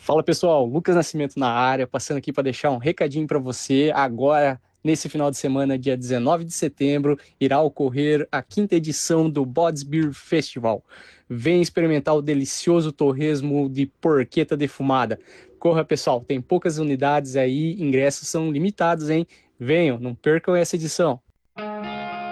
Fala pessoal, Lucas Nascimento na área, passando aqui para deixar um recadinho para você. Agora, nesse final de semana, dia 19 de setembro, irá ocorrer a quinta edição do Bods Beer Festival. Vem experimentar o delicioso torresmo de porqueta defumada. Corra pessoal, tem poucas unidades aí, ingressos são limitados, hein? Venham, não percam essa edição.